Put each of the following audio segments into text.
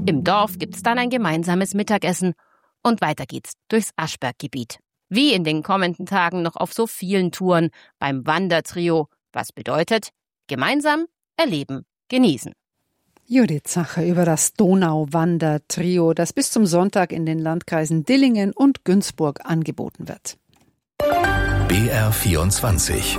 Im Dorf gibt's dann ein gemeinsames Mittagessen und weiter geht's durchs Aschberggebiet. Wie in den kommenden Tagen noch auf so vielen Touren beim Wandertrio, was bedeutet, gemeinsam erleben, genießen. Judith Zacher über das Donauwandertrio, das bis zum Sonntag in den Landkreisen Dillingen und Günzburg angeboten wird. BR24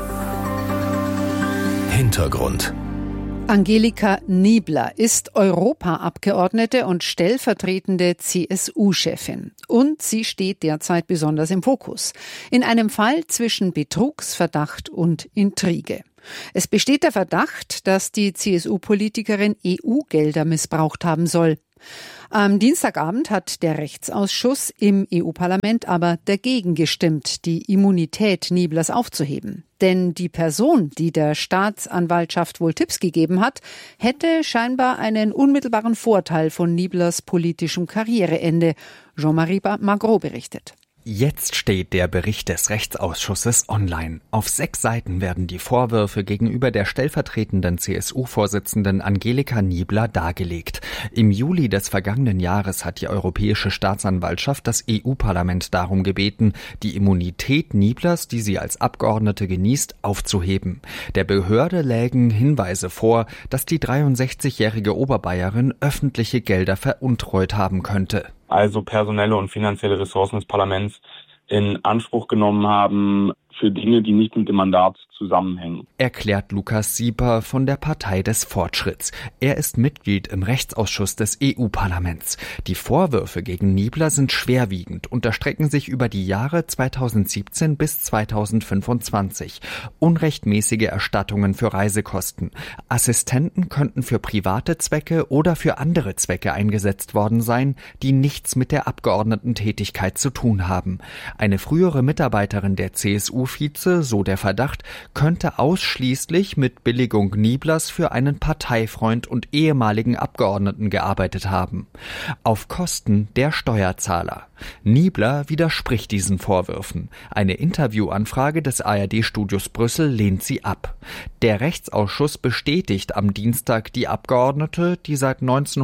Hintergrund. Angelika Niebler ist Europaabgeordnete und stellvertretende CSU-Chefin. Und sie steht derzeit besonders im Fokus. In einem Fall zwischen Betrugsverdacht und Intrige. Es besteht der Verdacht, dass die CSU-Politikerin EU-Gelder missbraucht haben soll. Am Dienstagabend hat der Rechtsausschuss im EU-Parlament aber dagegen gestimmt, die Immunität Nieblers aufzuheben. Denn die Person, die der Staatsanwaltschaft wohl Tipps gegeben hat, hätte scheinbar einen unmittelbaren Vorteil von Nieblers politischem Karriereende. Jean-Marie Magro berichtet. Jetzt steht der Bericht des Rechtsausschusses online. Auf 6 Seiten werden die Vorwürfe gegenüber der stellvertretenden CSU-Vorsitzenden Angelika Niebler dargelegt. Im Juli des vergangenen Jahres hat die Europäische Staatsanwaltschaft das EU-Parlament darum gebeten, die Immunität Nieblers, die sie als Abgeordnete genießt, aufzuheben. Der Behörde lägen Hinweise vor, dass die 63-jährige Oberbayerin öffentliche Gelder veruntreut haben könnte. Also personelle und finanzielle Ressourcen des Parlaments in Anspruch genommen haben für Dinge, die nicht mit dem Mandat zusammenhängen. Erklärt Lukas Sieper von der Partei des Fortschritts. Er ist Mitglied im Rechtsausschuss des EU-Parlaments. Die Vorwürfe gegen Niebler sind schwerwiegend und erstrecken sich über die Jahre 2017 bis 2025. Unrechtmäßige Erstattungen für Reisekosten. Assistenten könnten für private Zwecke oder für andere Zwecke eingesetzt worden sein, die nichts mit der Abgeordnetentätigkeit zu tun haben. Eine frühere Mitarbeiterin der CSU-Vize, so der Verdacht, könnte ausschließlich mit Billigung Nieblers für einen Parteifreund und ehemaligen Abgeordneten gearbeitet haben. Auf Kosten der Steuerzahler. Niebler widerspricht diesen Vorwürfen. Eine Interviewanfrage des ARD-Studios Brüssel lehnt sie ab. Der Rechtsausschuss bestätigt am Dienstag die Abgeordnete, die seit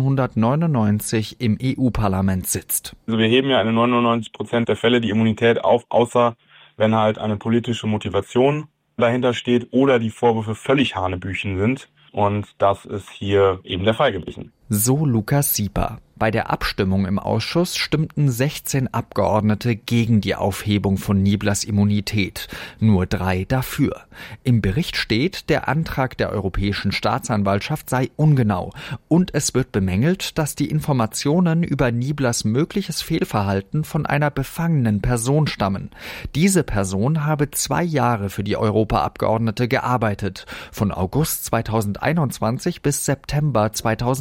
1999 im EU-Parlament sitzt. Also wir heben ja in 99% der Fälle die Immunität auf, außer wenn halt eine politische Motivation dahinter steht oder die Vorwürfe völlig hanebüchen sind. Und das ist hier eben der Fall gewesen. So Lukas Sieper. Bei der Abstimmung im Ausschuss stimmten 16 Abgeordnete gegen die Aufhebung von Nieblers Immunität, nur 3 dafür. Im Bericht steht, der Antrag der Europäischen Staatsanwaltschaft sei ungenau und es wird bemängelt, dass die Informationen über Nieblers mögliches Fehlverhalten von einer befangenen Person stammen. Diese Person habe 2 Jahre für die Europaabgeordnete gearbeitet, von August 2021 bis September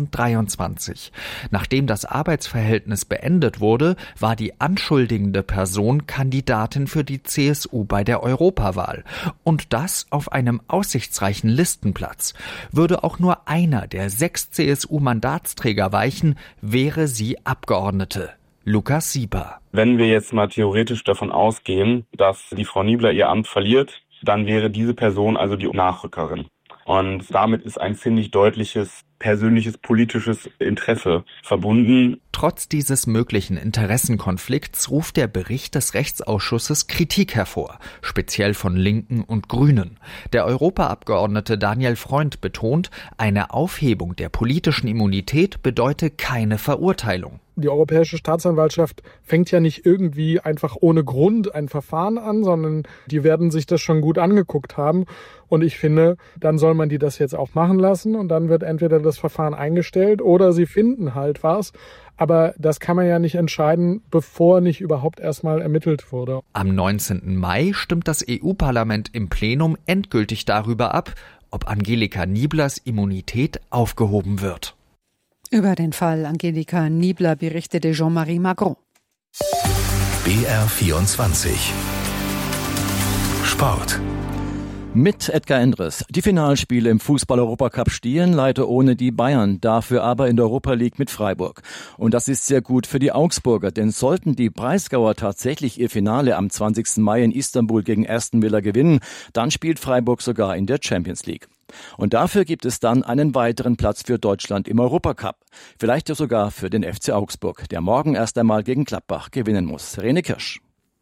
2023. Nachdem das Arbeitsverhältnis beendet wurde, war die anschuldigende Person Kandidatin für die CSU bei der Europawahl. Und das auf einem aussichtsreichen Listenplatz. Würde auch nur einer der 6 CSU-Mandatsträger weichen, wäre sie Abgeordnete. Lukas Sieper. Wenn wir jetzt mal theoretisch davon ausgehen, dass die Frau Niebler ihr Amt verliert, dann wäre diese Person also die Nachrückerin. Und damit ist ein ziemlich deutliches persönliches politisches Interesse verbunden. Trotz dieses möglichen Interessenkonflikts ruft der Bericht des Rechtsausschusses Kritik hervor, speziell von Linken und Grünen. Der Europaabgeordnete Daniel Freund betont, eine Aufhebung der politischen Immunität bedeute keine Verurteilung. Die Europäische Staatsanwaltschaft fängt ja nicht irgendwie einfach ohne Grund ein Verfahren an, sondern die werden sich das schon gut angeguckt haben. Und ich finde, dann soll man die das jetzt auch machen lassen und dann wird entweder das Verfahren eingestellt oder sie finden halt was. Aber das kann man ja nicht entscheiden, bevor nicht überhaupt erstmal ermittelt wurde. Am 19. Mai stimmt das EU-Parlament im Plenum endgültig darüber ab, ob Angelika Nieblers Immunität aufgehoben wird. Über den Fall Angelika Niebler berichtete Jean-Marie Magro. BR24 Sport. Mit Edgar Endres. Die Finalspiele im Fußball-Europacup stehen leider ohne die Bayern, dafür aber in der Europa League mit Freiburg. Und das ist sehr gut für die Augsburger, denn sollten die Breisgauer tatsächlich ihr Finale am 20. Mai in Istanbul gegen Aston Villa gewinnen, dann spielt Freiburg sogar in der Champions League. Und dafür gibt es dann einen weiteren Platz für Deutschland im Europacup. Vielleicht ja sogar für den FC Augsburg, der morgen erst einmal gegen Gladbach gewinnen muss. Rene Kirsch.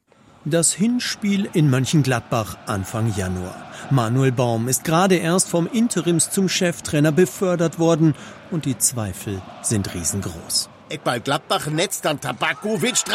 Das Hinspiel in Mönchengladbach Anfang Januar. Manuel Baum ist gerade erst vom Interims zum Cheftrainer befördert worden und die Zweifel sind riesengroß. Eckball Gladbach, Netz, dann Tabakovic 3-0.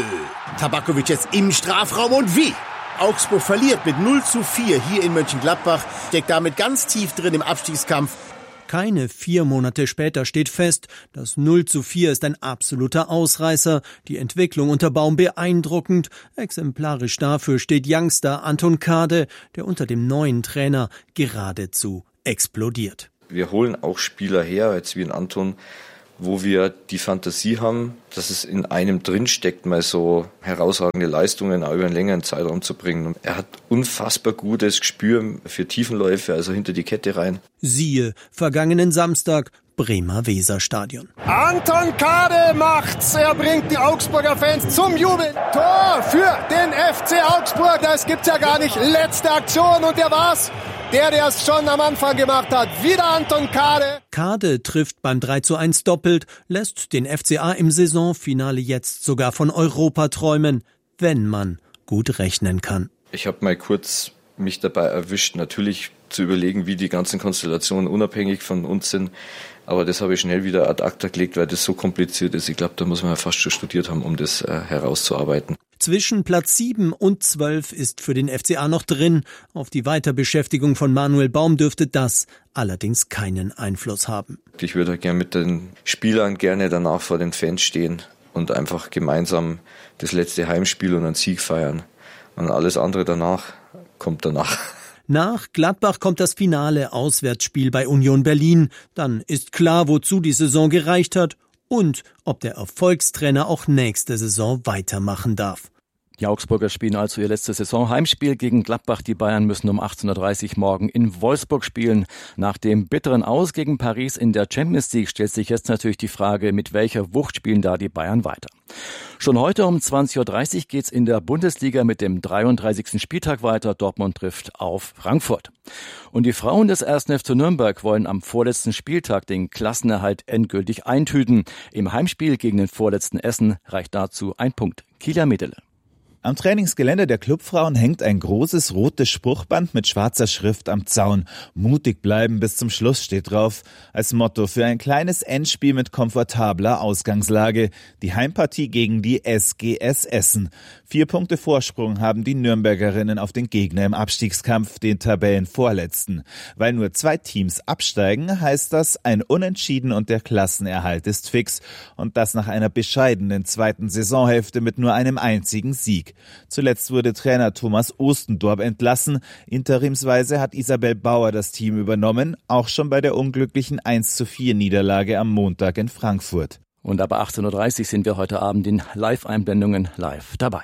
Tabakovic jetzt im Strafraum und wie? Augsburg verliert mit 0-4 hier in Mönchengladbach, steckt damit ganz tief drin im Abstiegskampf. Keine 4 Monate später steht fest, das 0-4 ist ein absoluter Ausreißer. Die Entwicklung unter Baum beeindruckend. Exemplarisch dafür steht Youngster Anton Kade, der unter dem neuen Trainer geradezu explodiert. Wir holen auch Spieler her, jetzt wie ein Anton, wo wir die Fantasie haben, dass es in einem drinsteckt, mal so herausragende Leistungen auch über einen längeren Zeitraum zu bringen. Und er hat unfassbar gutes Gespür für Tiefenläufe, also hinter die Kette rein. Siehe, vergangenen Samstag, Bremer Weserstadion. Anton Kade macht's. Er bringt die Augsburger Fans zum Jubeln. Tor für den FC Augsburg. Das gibt's ja gar nicht. Letzte Aktion und der war's. Der es schon am Anfang gemacht hat. Wieder Anton Kade. Kade trifft beim 3:1 doppelt, lässt den FCA im Saisonfinale jetzt sogar von Europa träumen, wenn man gut rechnen kann. Ich habe mal kurz mich dabei erwischt, natürlich zu überlegen, wie die ganzen Konstellationen unabhängig von uns sind. Aber das habe ich schnell wieder ad acta gelegt, weil das so kompliziert ist. Ich glaube, da muss man ja fast schon studiert haben, um das herauszuarbeiten. Zwischen Platz 7 und 12 ist für den FCA noch drin. Auf die Weiterbeschäftigung von Manuel Baum dürfte das allerdings keinen Einfluss haben. Ich würde gerne mit den Spielern gerne danach vor den Fans stehen und einfach gemeinsam das letzte Heimspiel und einen Sieg feiern. Und alles andere danach kommt danach. Nach Gladbach kommt das finale Auswärtsspiel bei Union Berlin. Dann ist klar, wozu die Saison gereicht hat und ob der Erfolgstrainer auch nächste Saison weitermachen darf. Die Augsburger spielen also ihr letztes Saison-Heimspiel gegen Gladbach. Die Bayern müssen um 18:30 Uhr morgen in Wolfsburg spielen. Nach dem bitteren Aus gegen Paris in der Champions League stellt sich jetzt natürlich die Frage, mit welcher Wucht spielen da die Bayern weiter. Schon heute um 20:30 Uhr geht's in der Bundesliga mit dem 33. Spieltag weiter. Dortmund trifft auf Frankfurt. Und die Frauen des 1. FC Nürnberg wollen am vorletzten Spieltag den Klassenerhalt endgültig eintüten. Im Heimspiel gegen den vorletzten Essen reicht dazu ein Punkt. Kieler Medele. Am Trainingsgelände der Clubfrauen hängt ein großes rotes Spruchband mit schwarzer Schrift am Zaun. Mutig bleiben bis zum Schluss steht drauf. Als Motto für ein kleines Endspiel mit komfortabler Ausgangslage. Die Heimpartie gegen die SGS Essen. 4 Punkte Vorsprung haben die Nürnbergerinnen auf den Gegner im Abstiegskampf, den Tabellenvorletzten. Weil nur 2 Teams absteigen, heißt das ein Unentschieden und der Klassenerhalt ist fix. Und das nach einer bescheidenen zweiten Saisonhälfte mit nur einem einzigen Sieg. Zuletzt wurde Trainer Thomas Ostendorp entlassen. Interimsweise hat Isabel Bauer das Team übernommen, auch schon bei der unglücklichen 1:4 Niederlage am Montag in Frankfurt. Und ab 18:30 Uhr sind wir heute Abend in Live-Einblendungen live dabei.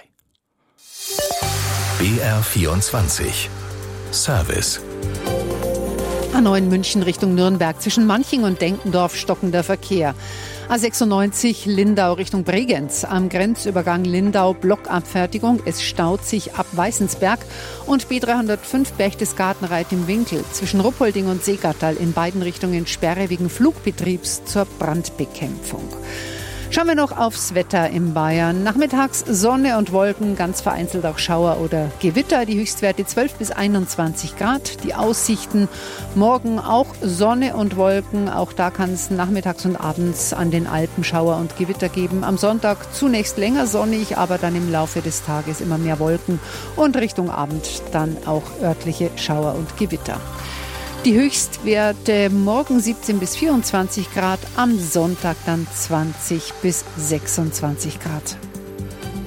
BR24 Service. A9 München Richtung Nürnberg. Zwischen Manching und Denkendorf stockender Verkehr. A96 Lindau Richtung Bregenz. Am Grenzübergang Lindau Blockabfertigung. Es staut sich ab Weißensberg. Und B305 Berchtesgaden-Reit im Winkel. Zwischen Ruppolding und Seegattal in beiden Richtungen Sperre wegen Flugbetriebs zur Brandbekämpfung. Schauen wir noch aufs Wetter in Bayern. Nachmittags Sonne und Wolken, ganz vereinzelt auch Schauer oder Gewitter. Die Höchstwerte 12 bis 21 Grad. Die Aussichten morgen auch Sonne und Wolken. Auch da kann es nachmittags und abends an den Alpen Schauer und Gewitter geben. Am Sonntag zunächst länger sonnig, aber dann im Laufe des Tages immer mehr Wolken. Und Richtung Abend dann auch örtliche Schauer und Gewitter. Die Höchstwerte morgen 17 bis 24 Grad, am Sonntag dann 20 bis 26 Grad.